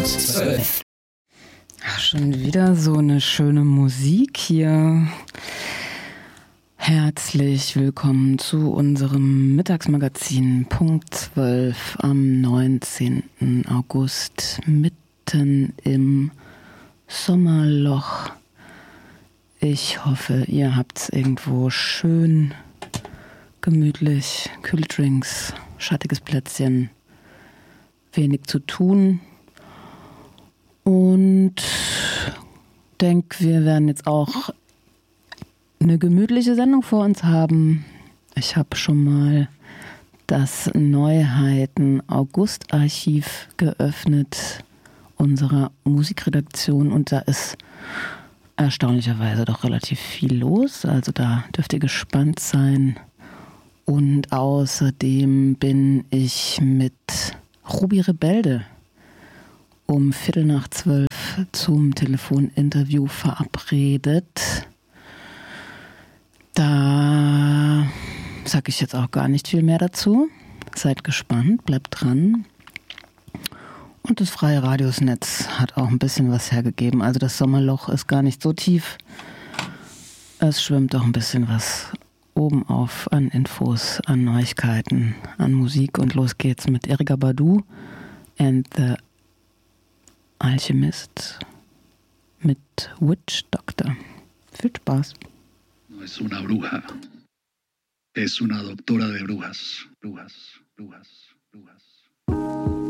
12. Ach, schon wieder so eine schöne Musik hier. Herzlich willkommen zu unserem Mittagsmagazin Punkt 12 am 19. August, mitten im Sommerloch. Ich hoffe, ihr habt's irgendwo schön, gemütlich, kühle Drinks, schattiges Plätzchen, wenig zu tun. Und denke, wir werden jetzt auch eine gemütliche Sendung vor uns haben. Ich habe schon mal das Neuheiten-August-Archiv geöffnet unserer Musikredaktion und da ist erstaunlicherweise doch relativ viel los. Also da dürft ihr gespannt sein. Und außerdem bin ich mit Ruby Rebelde um 11:45 zum Telefoninterview verabredet. Da sage ich jetzt auch gar nicht viel mehr dazu. Seid gespannt, bleibt dran. Und das freie Radiosnetz hat auch ein bisschen was hergegeben. Also das Sommerloch ist gar nicht so tief. Es schwimmt doch ein bisschen was oben auf an Infos, an Neuigkeiten, an Musik. Und los geht's mit Erykah Badu and the Alchemist mit Witch Doctor. Viel Spaß. No es una bruja, es una doctora de brujas, brujas, brujas, brujas.